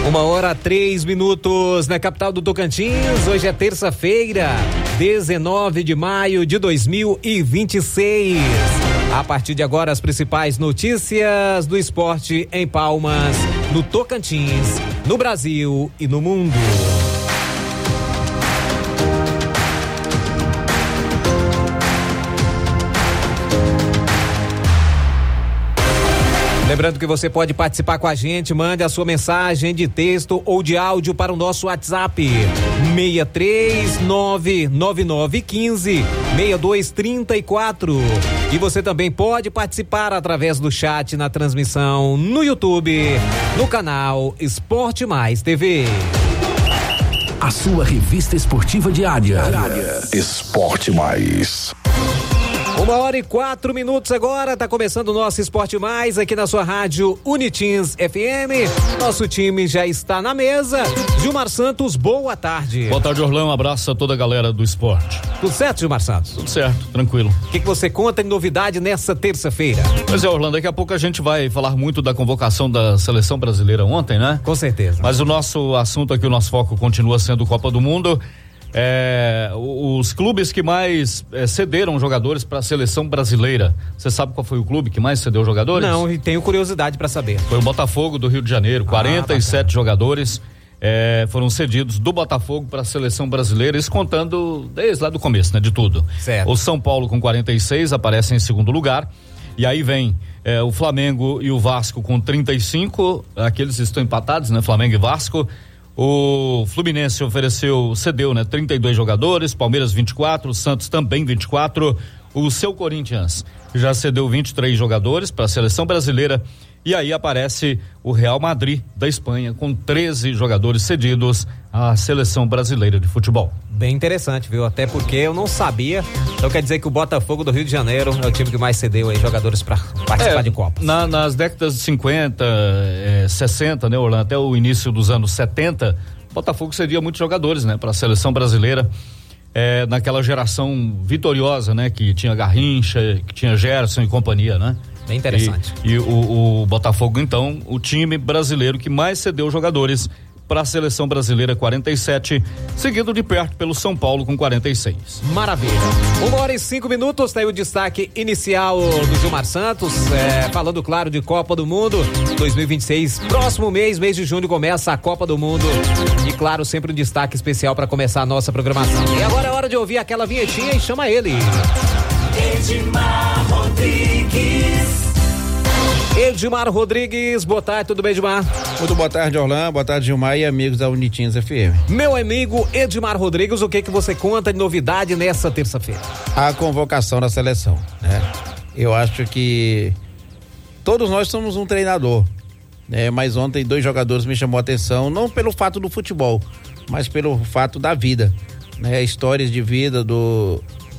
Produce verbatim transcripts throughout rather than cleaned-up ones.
Uma hora, três minutos na capital do Tocantins. Hoje é terça-feira, dezenove de maio de dois mil e vinte e seis. A partir de agora, as principais notícias do esporte em Palmas, no Tocantins, no Brasil e no mundo. Lembrando que você pode participar com a gente, mande a sua mensagem de texto ou de áudio para o nosso WhatsApp seis três nove nove nove um cinco seis dois três quatro. E você também pode participar através do chat na transmissão no YouTube, no canal Esporte Mais T V. A sua revista esportiva diária. Esporte Mais. Uma hora e quatro minutos agora, tá começando o nosso Esporte Mais aqui na sua rádio Unitins F M. Nosso time já está na mesa. Gilmar Santos, boa tarde. Boa tarde, Orlão, um abraço a toda a galera do esporte. Tudo certo, Gilmar Santos? Tudo certo, tranquilo. O que, que você conta de novidade nessa terça-feira? Pois é, Orlando, daqui a pouco a gente vai falar muito da convocação da seleção brasileira ontem, né? Com certeza. Mas o nosso assunto aqui, o nosso foco continua sendo Copa do Mundo. É, os clubes que mais é, cederam jogadores para a seleção brasileira. Você sabe qual foi o clube que mais cedeu jogadores? Não, e tenho curiosidade para saber. Foi o Botafogo do Rio de Janeiro. quarenta e sete ah, jogadores é, foram cedidos do Botafogo para a seleção brasileira, isso contando desde lá do começo, né? De tudo. Certo. O São Paulo com quarenta e seis aparece em segundo lugar. E aí vem é, o Flamengo e o Vasco com trinta e cinco. Aqueles estão empatados, né? Flamengo e Vasco. O Fluminense ofereceu, cedeu, né? trinta e dois jogadores, Palmeiras vinte e quatro, Santos também vinte e quatro. O seu Corinthians já cedeu vinte e três jogadores para a seleção brasileira. E aí aparece o Real Madrid da Espanha com treze jogadores cedidos à seleção brasileira de futebol. Bem interessante, viu? Até porque eu não sabia. Então quer dizer que o Botafogo do Rio de Janeiro é o time que mais cedeu aí jogadores para participar é, de Copa. Na, nas décadas de cinquenta, é, sessenta, né, Orlando? Até o início dos anos setenta, o Botafogo cedia muitos jogadores, né? Para a seleção brasileira. É, naquela geração vitoriosa, né? Que tinha Garrincha, que tinha Gerson e companhia, né? Bem interessante. E, e o, o Botafogo, então, o time brasileiro que mais cedeu jogadores para a seleção brasileira, quarenta e sete, seguido de perto pelo São Paulo com quarenta e seis. Maravilha. Uma hora e cinco minutos, tá aí o destaque inicial do Gilmar Santos, é, falando, claro, de Copa do Mundo dois mil e vinte e seis. Próximo mês, mês de junho, começa a Copa do Mundo. E, claro, sempre um destaque especial para começar a nossa programação. E agora é hora de ouvir aquela vinhetinha e chama ele. Edmar Rodrigues. Edmar Rodrigues, boa tarde, tudo bem, Edmar? Muito boa tarde, Orlando, boa tarde, Gilmar e amigos da Unitins F M. Meu amigo Edmar Rodrigues, o que que você conta de novidade nessa terça-feira? A convocação da seleção, né? Eu acho que todos nós somos um treinador, né? Mas ontem dois jogadores me chamou a atenção, não pelo fato do futebol, mas pelo fato da vida, né? Histórias de vida do,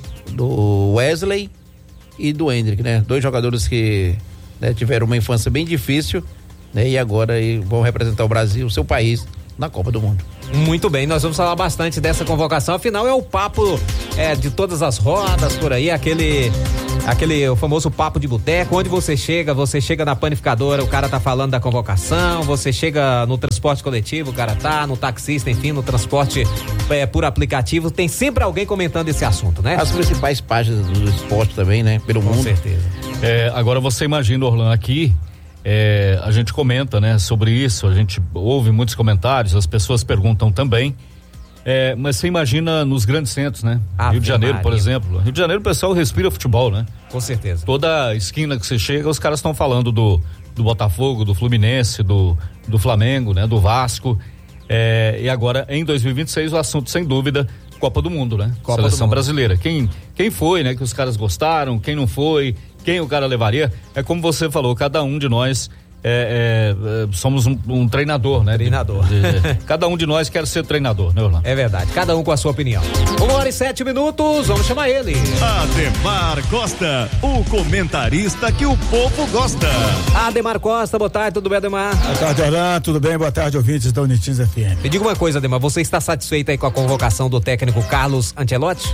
do Wesley e do Hendrick, né? Dois jogadores que... né, tiveram uma infância bem difícil, né, e agora e vão representar o Brasil, o seu país, na Copa do Mundo. Muito bem, nós vamos falar bastante dessa convocação, afinal é o papo é, de todas as rodas por aí, aquele aquele o famoso papo de boteco, onde você chega, você chega na panificadora, o cara tá falando da convocação, você chega no transporte coletivo, o cara tá, no taxista, enfim, no transporte é, por aplicativo, tem sempre alguém comentando esse assunto, né? As principais páginas do esporte também, né, pelo Com mundo. Com certeza. É, agora você imagina, Orlando, aqui é, a gente comenta, né, sobre isso, a gente ouve muitos comentários, as pessoas perguntam também, é, mas você imagina nos grandes centros, né? Ave Rio de Janeiro, Maria. por exemplo. Rio de Janeiro o pessoal respira futebol, né? Com certeza. Toda esquina que você chega, os caras estão falando do, do Botafogo, do Fluminense, do, do Flamengo, né? Do Vasco. É, e agora, em dois mil e vinte e seis, o assunto, sem dúvida, Copa do Mundo, né? Copa Seleção do Mundo. brasileira. Quem, quem foi, né? Que os caras gostaram, quem não foi, quem o cara levaria. É como você falou, cada um de nós é, é, somos um, um treinador, né? Treinador. De, de, cada um de nós quer ser treinador, né, Orlando? É verdade, cada um com a sua opinião. Uma hora e sete minutos, vamos chamar ele. Ademar Costa, o comentarista que o povo gosta. Ademar Costa, boa tarde, tudo bem, Ademar? Boa tarde, Orlando, tudo bem? Boa tarde, ouvintes da Unitins F M. Me diga uma coisa, Ademar, você está satisfeito aí com a convocação do técnico Carlos Ancelotti?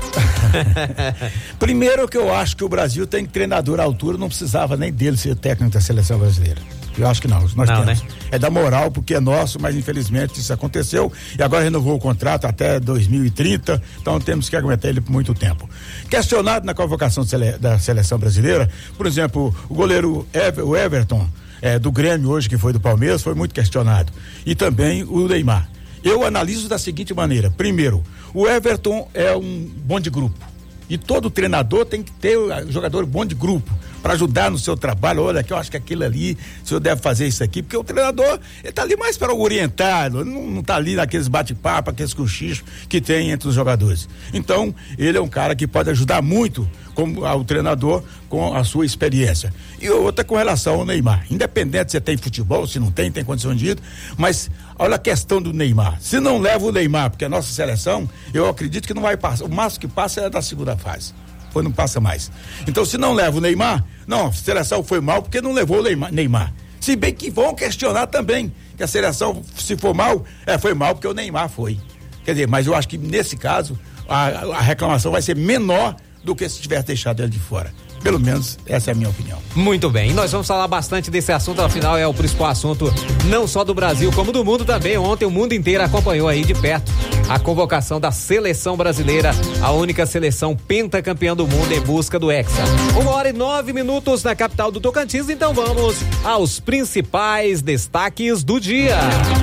Primeiro que eu acho que o Brasil tem treinador à altura, não precisava nem dele ser técnico da seleção brasileira. Eu acho que não. Nós não, temos. Né? É da moral, porque é nosso, mas infelizmente isso aconteceu e agora renovou o contrato até dois mil e trinta, então temos que aguentar ele por muito tempo. Questionado na convocação sele, da seleção brasileira, por exemplo, o goleiro Ever, o Everton, é, do Grêmio hoje, que foi do Palmeiras, foi muito questionado. E também o Neymar. Eu analiso da seguinte maneira: primeiro, o Everton é um bom de grupo. E todo treinador tem que ter um jogador bom de grupo para ajudar no seu trabalho. Olha, que eu acho que aquilo ali, o senhor deve fazer isso aqui, porque o treinador, ele tá ali mais para orientar, não, não tá ali naqueles bate-papo, aqueles cochichos que tem entre os jogadores. Então, ele é um cara que pode ajudar muito como ao treinador com a sua experiência. E outra com relação ao Neymar, independente se você tem futebol, se não tem, tem condição de ir, mas olha a questão do Neymar. Se não leva o Neymar, porque a nossa seleção, eu acredito que não vai passar, o máximo que passa é da segunda fase, depois não passa mais. Então, se não leva o Neymar, não, a seleção foi mal porque não levou o Neymar, Neymar. Se bem que vão questionar também que a seleção, se for mal, é, foi mal porque o Neymar foi. Quer dizer, mas eu acho que nesse caso a, a reclamação vai ser menor do que se tivesse deixado ele de fora. Pelo menos essa é a minha opinião. Muito bem, e nós vamos falar bastante desse assunto, afinal é o principal assunto não só do Brasil, como do mundo também. Ontem o mundo inteiro acompanhou aí de perto a convocação da seleção brasileira, a única seleção pentacampeã do mundo em busca do Hexa. Uma hora e nove minutos na capital do Tocantins, então vamos aos principais destaques do dia.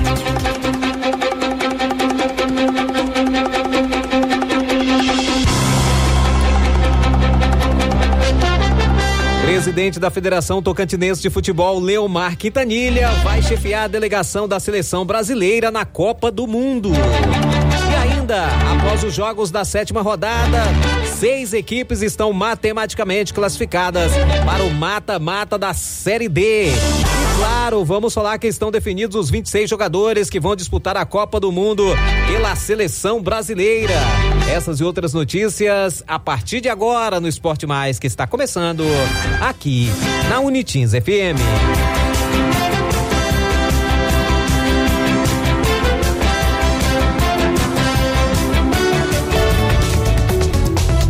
Presidente da Federação Tocantinense de Futebol, Leomar Quintanilha, vai chefiar a delegação da seleção brasileira na Copa do Mundo. E ainda, após os jogos da sétima rodada, seis equipes estão matematicamente classificadas para o mata-mata da Série D. E claro, vamos falar que estão definidos os vinte e seis jogadores que vão disputar a Copa do Mundo pela seleção brasileira. Essas e outras notícias a partir de agora no Esporte Mais, que está começando aqui na Unitins F M.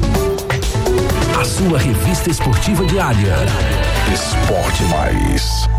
A sua revista esportiva diária. Esporte Mais.